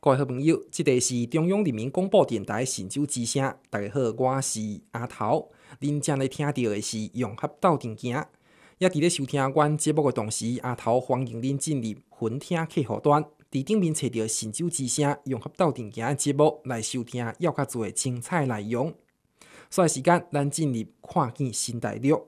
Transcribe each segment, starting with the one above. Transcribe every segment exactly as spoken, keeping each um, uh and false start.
各位好朋友，这里是中央人民广播电台神州之声。大家好，我是阿头。您正在听到的是融合斗阵行。也伫咧收听阮节目的同时，阿头欢迎您进入分听客户端，伫顶面找到神州之声融合斗阵行节目来收听要较多精彩内容。所以时间，咱进入看见新大陆。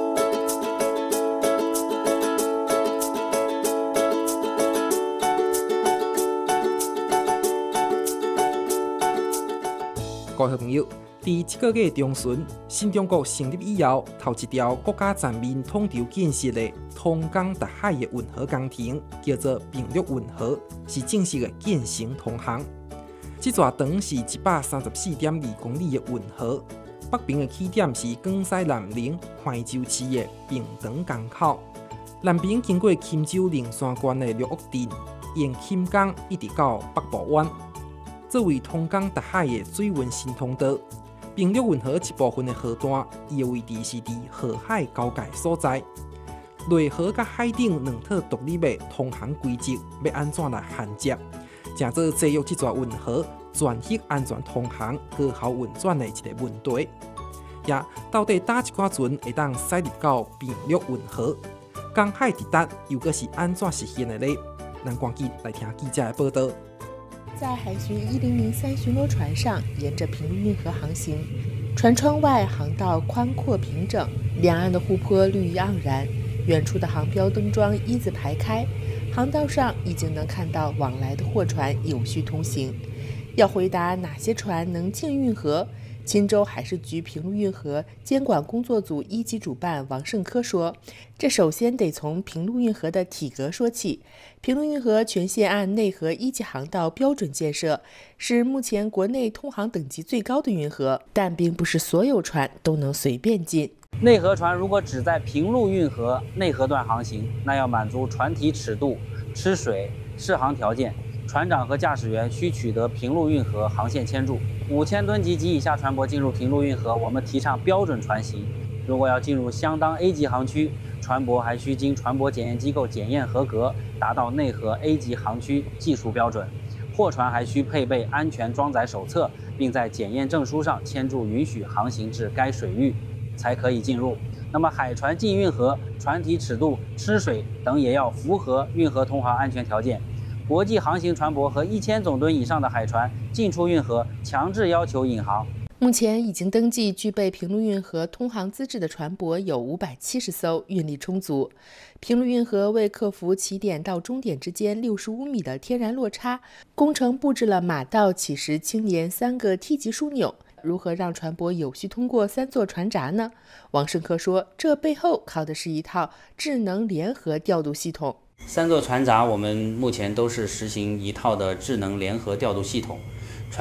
各位好朋友，伫这个月中旬，新中国成立以后，头一条国家全面统筹建设的通江达海的运河工程，叫做平陆运河，是正式的建成通航。这座长是一百三十四点二公里的运河，北边的起点是广西南宁怀州市的平塘港口，南边经过钦州灵山县的绿屋镇，沿钦江一直到北部湾。作为通江达海的水运新通道，平陆运河一部分的河段，伊的位置是伫河海交界所在。内河甲海顶两套独立的通航规则，要安怎来衔接，正做制约这座运河全域安全通航、高效运转的一个问题。也到底哪一寡船会当驶入到平陆运河？港海直达又阁是安怎实现的呢？咱赶紧来听记者的报道。 在海巡一零零三巡逻船上，沿着平陆运河航行。船窗外航道宽阔平整，两岸的湖泊绿意盎然。远处的航标灯桩一字排开，航道上已经能看到往来的货船有序通行。要回答哪些船能进运河，钦州海事局平陆运河监管工作组一级主办王胜科说，这首先得从平陆运河的体格说起。平陆运河全线按内河一级航道标准建设，是目前国内通航等级最高的运河，但并不是所有船都能随便进。 内河船如果只在平陆运河内河段航行，那要满足船体尺度、吃水、适航条件，船长和驾驶员需取得平陆运河航线签注。五千吨级及以下船舶进入平陆运河，我们提倡标准船型。如果要进入相当 A 级航区，船舶还需经船舶检验机构检验合格，达到内河 A 级航区技术标准。货船还需配备安全装载手册，并在检验证书上签注允许航行至该水域，才可以进入。那么海船进运河，船体尺度、吃水等也要符合运河通航安全条件。国际航行船舶和一千总吨以上的海船进出运河，强制要求引航。 目前已经登记具备平陆运河通航资质的船舶有五百七十艘，运力充足。平陆运河为克服起点到终点之间六十五米的天然落差，工程布置了马道、起石、青连三个 T 级枢纽。如何让船舶有序通过三座船闸呢？王胜科说，这背后靠的是一套智能联合调度系统。 三座船闸我们目前都是实行一套的智能联合调度系统，